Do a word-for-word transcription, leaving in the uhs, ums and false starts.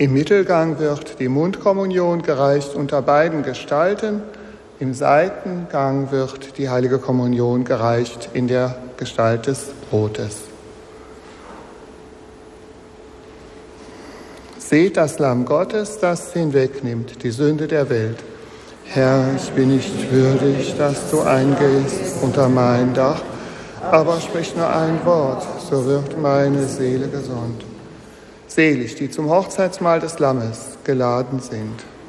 Im Mittelgang wird die Mundkommunion gereicht unter beiden Gestalten. Im Seitengang wird die Heilige Kommunion gereicht in der Gestalt des Brotes. Seht das Lamm Gottes, das hinwegnimmt die Sünde der Welt. Herr, ich bin nicht würdig, dass du eingehst unter mein Dach, aber sprich nur ein Wort, so wird meine Seele gesund. Selig, die zum Hochzeitsmahl des Lammes geladen sind.